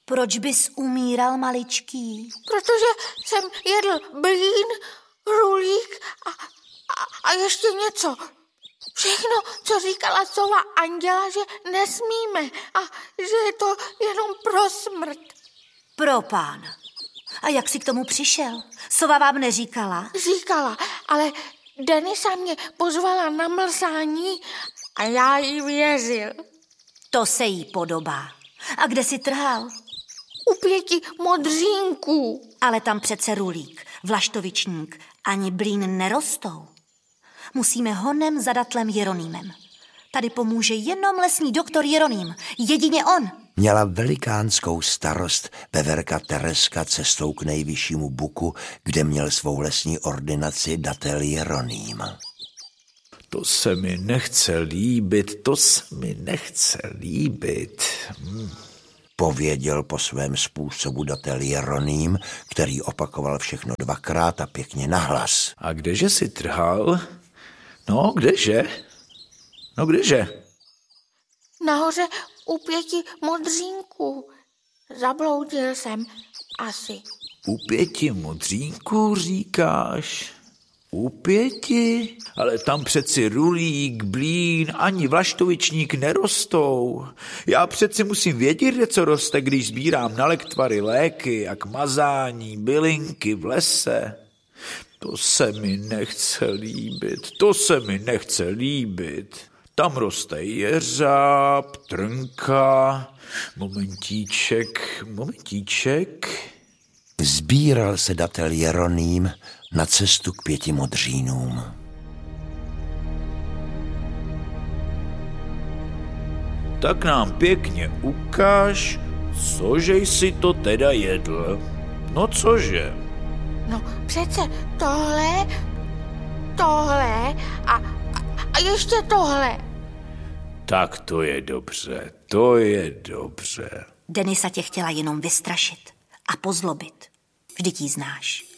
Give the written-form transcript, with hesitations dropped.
Proč bys umíral, maličký? Protože jsem jedl blín, rulík a ještě něco. Všechno, co říkala sova Anděla, že nesmíme a že je to jenom pro smrt. Pro pána. A jak jsi k tomu přišel? Sova vám neříkala? Říkala, ale Denisa mě pozvala na mlsání a já jí věřil. To se jí podobá. A kde jsi trhal? U 5 modřínků. Ale tam přece rulík, vlaštovičník ani blín nerostou. Musíme honem za datlem Jeronýmem. Tady pomůže jenom lesní doktor Jeroným. Jedině on. Měla velikánskou starost veverka Tereska cestou k nejvyššímu buku, kde měl svou lesní ordinaci datel Jeroným. To se mi nechce líbit. Pověděl po svém způsobu datel Jeroným, který opakoval všechno 2krát a pěkně nahlas. A kdeže si trhal? No, kdeže? Nahoře u 5 modřínků. Zabloudil jsem asi. U 5 modřínků říkáš? U 5? Ale tam přeci rulík, blín, ani vlaštovičník nerostou. Já přeci musím vědět, co roste, když sbírám na lektvary léky a k mazání bylinky v lese. To se mi nechce líbit. Tam roste jeřáb, trnka, momentíček. Sbíral se datel Jeroným na cestu k 5 modřínům. Tak nám pěkně ukáž, cože jsi to teda jedl. No cože? No přece tohle a ještě tohle. Tak to je dobře. Denisa tě chtěla jenom vystrašit a pozlobit. Vždyť jí znáš.